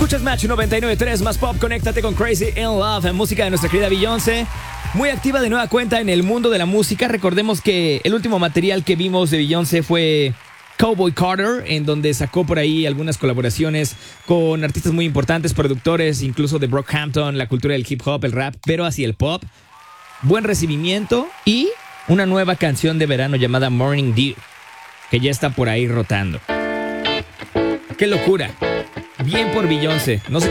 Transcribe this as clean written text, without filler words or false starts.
Escuchas Match 99.3 más pop, conéctate con Crazy in Love, música de nuestra querida Beyoncé. Muy activa de nueva cuenta en el mundo de la música. Recordemos que el último material que vimos de Beyoncé fue Cowboy Carter, en donde sacó por ahí algunas colaboraciones con artistas muy importantes, productores, incluso de Brockhampton, la cultura del hip hop, el rap, pero hacia el pop. Buen recibimiento y una nueva canción de verano llamada Morning Dew, que ya está por ahí rotando. ¡Qué locura! Bien por Beyoncé. No sé